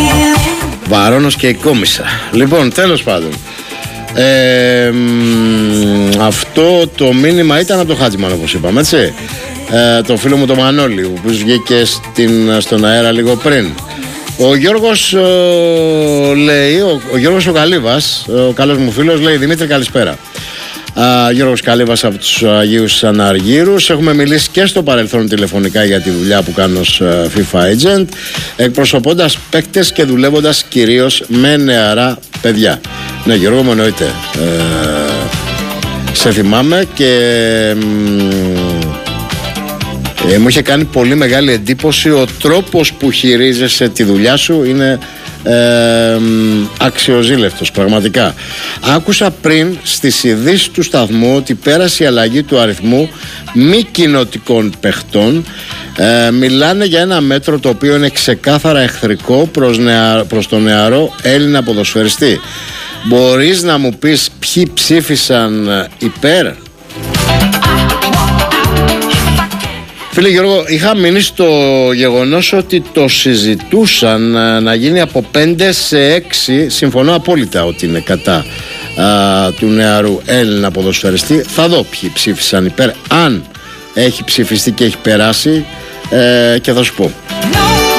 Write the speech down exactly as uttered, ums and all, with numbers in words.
Βαρώνος και η κόμισσα. Λοιπόν, τέλος πάντων, ε, μ, αυτό το μήνυμα ήταν από το Χάτζημαν, όπως είπαμε, έτσι. Ε, το φίλο μου το Μανώλη, που βγήκε στην, στον αέρα λίγο πριν. Ο Γιώργος ε, λέει, ο, ο Γιώργος ο Καλύβας, ο καλός μου φίλος, λέει: Δημήτρη, καλησπέρα. Uh, Γιώργος Καλύβας από τους Αγίους Αναργύρους. Έχουμε μιλήσει και στο παρελθόν τηλεφωνικά για τη δουλειά που κάνω ως uh, FIFA Agent, εκπροσωπώντας παίκτες και δουλεύοντας κυρίως με νεαρά παιδιά. Ναι, Γιώργο μου, εννοείται. Uh, σε θυμάμαι και uh, μου είχε κάνει πολύ μεγάλη εντύπωση ο τρόπος που χειρίζεσαι τη δουλειά σου. Είναι Ε, αξιοζήλευτος πραγματικά. Άκουσα πριν στις ειδήσεις του σταθμού ότι πέρασε η αλλαγή του αριθμού μη κοινοτικών παιχτών. ε, Μιλάνε για ένα μέτρο το οποίο είναι ξεκάθαρα εχθρικό προς, νεα, προς τον νεαρό Έλληνα ποδοσφαιριστή. Μπορείς να μου πεις ποιοι ψήφισαν υπέρ? Φίλε Γιώργο, είχα μείνει στο γεγονός ότι το συζητούσαν να γίνει από πέντε σε έξι. Συμφωνώ απόλυτα ότι είναι κατά α, του νεαρού Έλληνα ποδοσφαιριστή. Θα δω ποιοι ψήφισαν υπέρ, αν έχει ψηφιστεί και έχει περάσει, ε, και θα σου πω.